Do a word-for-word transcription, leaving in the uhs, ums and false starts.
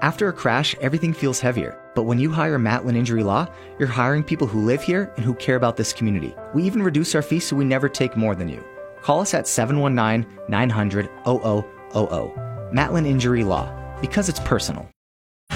After a crash, everything feels heavier. But when you hire Matlin Injury Law, you're hiring people who live here and who care about this community. We even reduce our fees so we never take more than you. Call us at seven one nine, nine hundred, zero zero zero zero. Matlin Injury Law, because it's personal.